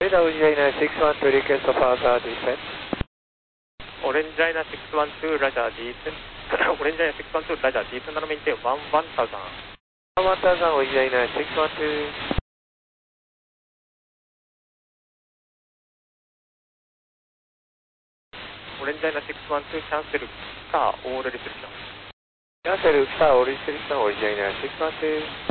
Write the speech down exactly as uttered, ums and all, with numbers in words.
Radar Ujjaina six one two request for further descent. Orange China six one two, Roger, descent. Orange China six one two, Roger, descent and maintain one one thousand. one thousand Ujjaina six one two. Orange China six one two, cancel car all restriction. Cancel car all restriction Ujjaina six one two.